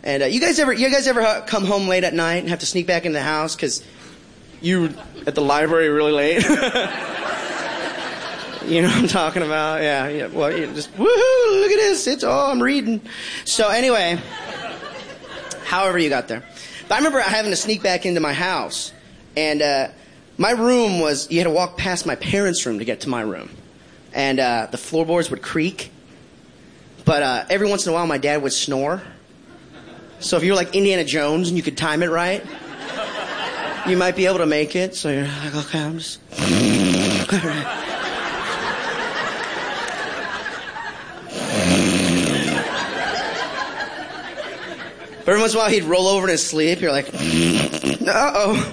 And you guys ever come home late at night and have to sneak back into the house because you were at the library really late? You know what I'm talking about? Yeah. Well, you just, woohoo, look at this. I'm reading. So anyway, however you got there. But I remember having to sneak back into my house. And my room was, you had to walk past my parents' room to get to my room. And the floorboards would creak. But every once in a while, my dad would snore. So if you were like Indiana Jones and you could time it right, you might be able to make it. So you're like, okay, I'm just... All right. Every once in a while, he'd roll over in his sleep. You're like, uh-oh.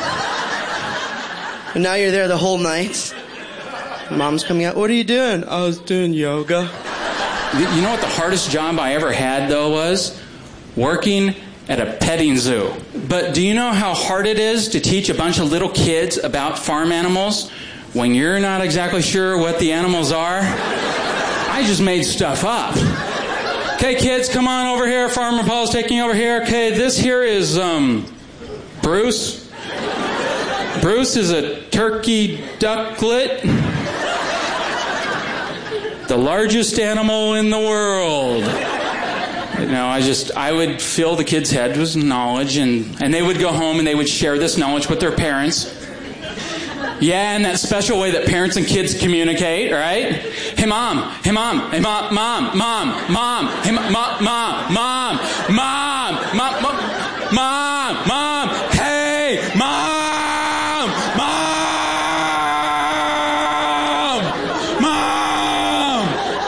And now you're there the whole night. Mom's coming out. What are you doing? I was doing yoga. You know what the hardest job I ever had, though, was? Working at a petting zoo. But do you know how hard it is to teach a bunch of little kids about farm animals when you're not exactly sure what the animals are? I just made stuff up. Okay, kids, come on over here. Farmer Paul's taking you over here. Okay, this here is, Bruce. Bruce is a turkey ducklet. The largest animal in the world. You know, I would fill the kids' head with knowledge, and they would go home and they would share this knowledge with their parents. Yeah, in that special way that parents and kids communicate, right? Hey, mom. Hey, mom. Hey, mom. Mom. Mom. Mom. Hey, mom. Mom. Mom. Mom. Mom. Mom. Mom. Hey, mom. Mom. Mom.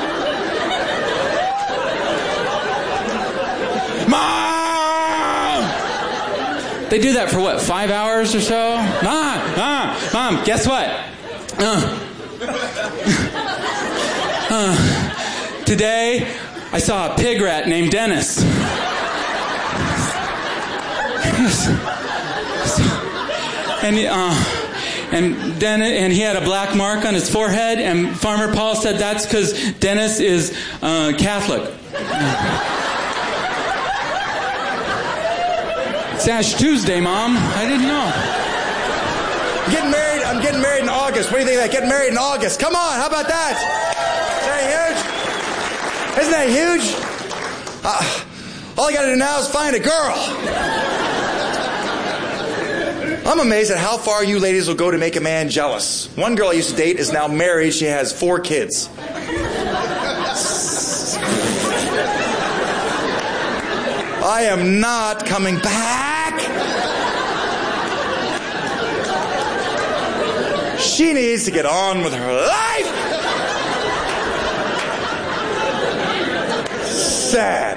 Mom. They do that for what, 5 hours or so? Mom, guess what? Today, I saw a pig rat named Dennis. And he had a black mark on his forehead, and Farmer Paul said that's because Dennis is Catholic. It's Ash Tuesday, Mom. I didn't know. I'm getting married in August. What do you think of that? Getting married in August. Come on, how about that? Isn't that huge? All I got to do now is find a girl. I'm amazed at how far you ladies will go to make a man jealous. One girl I used to date is now married. She has 4 kids. I am not coming back. She needs to get on with her life. Sad.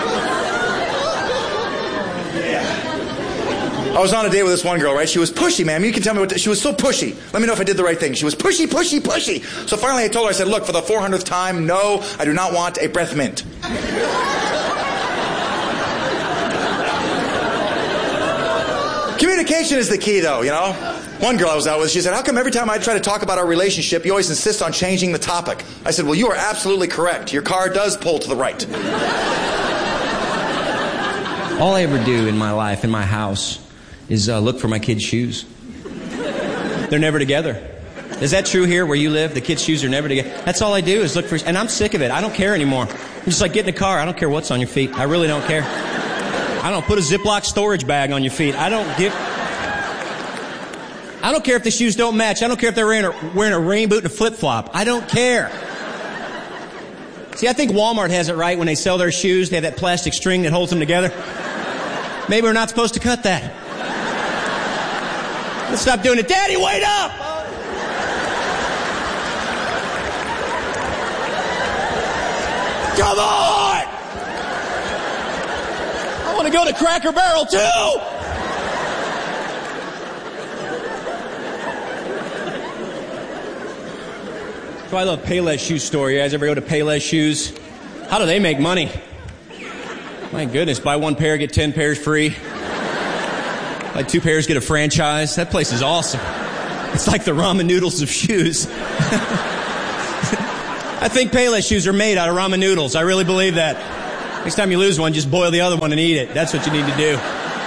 Yeah. I was on a date with this one girl, right? She was pushy, man. You can tell me she was so pushy. Let me know if I did the right thing. She was pushy. So finally I told her, I said, look, for the 400th time, no, I do not want a breath mint. Communication is the key, though, you know? One girl I was out with, she said, how come every time I try to talk about our relationship, you always insist on changing the topic? I said, well, you are absolutely correct. Your car does pull to the right. All I ever do in my life, in my house, is look for my kids' shoes. They're never together. Is that true here where you live? The kids' shoes are never together. That's all I do is look for... And I'm sick of it. I don't care anymore. I'm just like, get in a car. I don't care what's on your feet. I really don't care. I don't put a Ziploc storage bag on your feet. I don't care if the shoes don't match. I don't care if they're wearing a rain boot and a flip-flop. I don't care. See, I think Walmart has it right when they sell their shoes. They have that plastic string that holds them together. Maybe we're not supposed to cut that. Let's stop doing it. Daddy, wait up! Come on! I want to go to Cracker Barrel, too! So I love Payless Shoe Store. You guys ever go to Payless Shoes? How do they make money? My goodness, buy 1 pair, get 10 pairs free. Buy 2 pairs, get a franchise. That place is awesome. It's like the ramen noodles of shoes. I think Payless shoes are made out of ramen noodles. I really believe that. Next time you lose one, just boil the other one and eat it. That's what you need to do.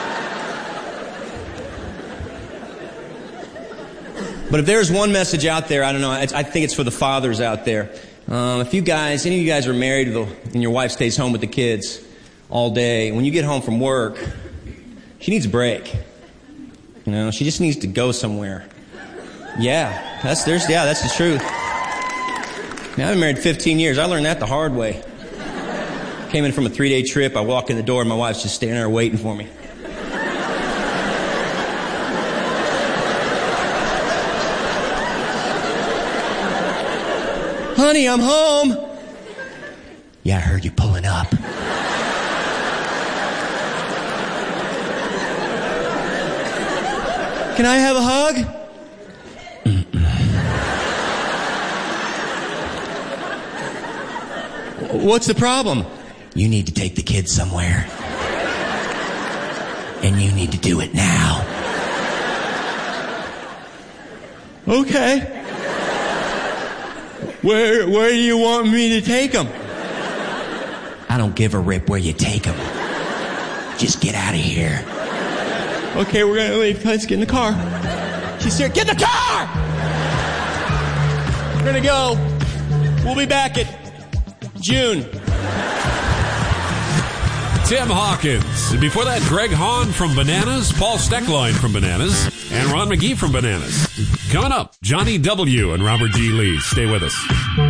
But if there's one message out there, I don't know, I think it's for the fathers out there. If you guys, any of you guys are married and your wife stays home with the kids all day, when you get home from work, she needs a break. You know, she just needs to go somewhere. Yeah, that's the truth. I've been married 15 years. I learned that the hard way. Came in from a 3-day trip. I walk in the door and my wife's just standing there waiting for me. Honey, I'm home. Yeah, I heard you pulling up. Can I have a hug? What's the problem? You need to take the kids somewhere. And you need to do it now. Okay. Where do you want me to take them? I don't give a rip where you take them. Just get out of here. Okay, we're gonna leave. Let's get in the car. She's here. Get in the car! We're gonna go. We'll be back at June. Tim Hawkins. Before that, Greg Hahn from Bananas, Paul Steckline from Bananas, and Ron McGee from Bananas. Coming up, Johnny W. and Robert G. Lee. Stay with us.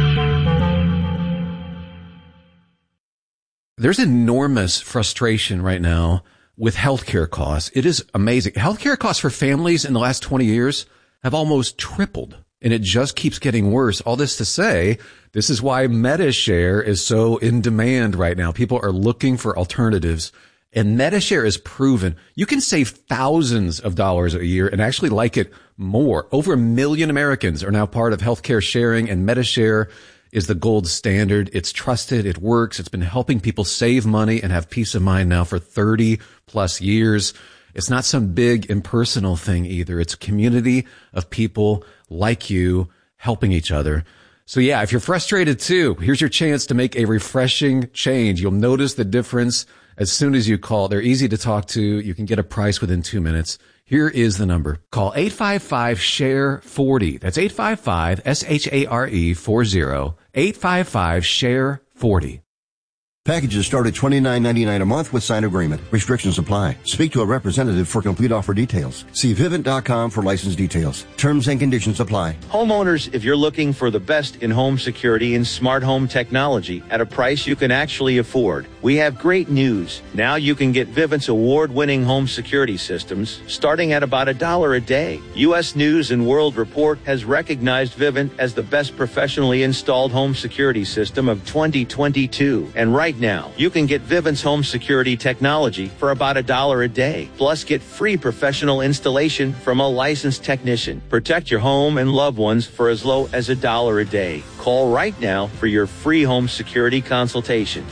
There's enormous frustration right now with healthcare costs. It is amazing. Healthcare costs for families in the last 20 years have almost tripled, and it just keeps getting worse. All this to say, this is why MediShare is so in demand right now. People are looking for alternatives, and MediShare is proven. You can save thousands of dollars a year and actually like it more. Over 1 million Americans are now part of healthcare sharing, and MediShare is the gold standard. It's trusted. It works. It's been helping people save money and have peace of mind now for 30 plus years. It's not some big impersonal thing either. It's a community of people like you helping each other. So yeah, if you're frustrated too, here's your chance to make a refreshing change. You'll notice the difference as soon as you call. They're easy to talk to. You can get a price within 2 minutes. Here is the number. Call 855-SHARE-40. That's 855-SHARE-40. 855-SHARE-40. Packages start at $29.99 a month with sign agreement. Restrictions apply. Speak to a representative for complete offer details. See Vivint.com for license details. Terms and conditions apply. Homeowners, if you're looking for the best in home security and smart home technology at a price you can actually afford, we have great news. Now you can get Vivint's award-winning home security systems starting at about $1 a day. U.S. News and World Report has recognized Vivint as the best professionally installed home security system of 2022. And right now, you can get Vivint's home security technology for about $1 a day. Plus, get free professional installation from a licensed technician. Protect your home and loved ones for as low as $1 a day. Call right now for your free home security consultation.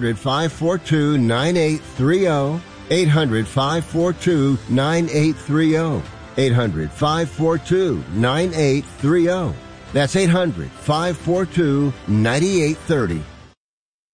800-542-9830. 800-542-9830. 800-542-9830. That's 800-542-9830.